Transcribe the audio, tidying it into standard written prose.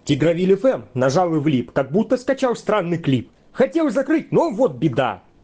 Тигровиль ФМ нажал и влип, как будто скачал странный клип. Хотел закрыть, но вот беда.